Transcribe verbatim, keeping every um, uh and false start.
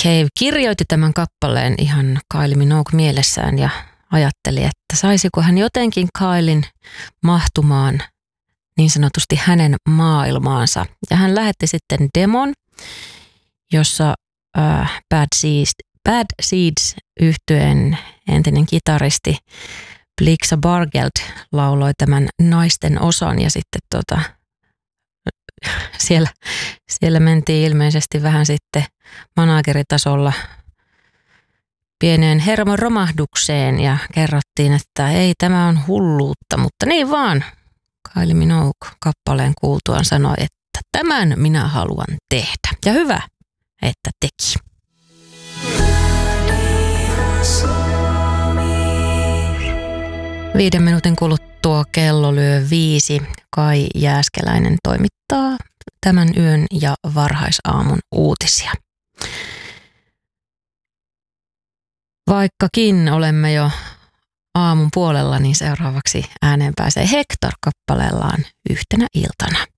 Cave kirjoitti tämän kappaleen ihan Kylie Minogue mielessään ja ajatteli, että saisiko hän jotenkin Kylin mahtumaan niin sanotusti hänen maailmaansa. Ja hän lähetti sitten demon, jossa äh, Bad Seeds, Bad Seeds -yhtyeen entinen kitaristi Blixa Bargeld lauloi tämän naisten osan ja sitten tota, siellä, siellä mentiin ilmeisesti vähän sitten manageritasolla pieneen hermoromahdukseen ja kerrottiin, että ei tämä on hulluutta, mutta niin vaan. Kylie Minogue kappaleen kuultuaan sanoi, että tämän minä haluan tehdä. Ja hyvä, että teki. Viiden minuutin kuluttua kello lyö viisi. Kai Jääskeläinen toimittaa tämän yön ja varhaisaamun uutisia. Vaikkakin olemme jo aamun puolella, niin seuraavaksi ääneen pääsee Hector kappaleellaan Yhtenä iltana.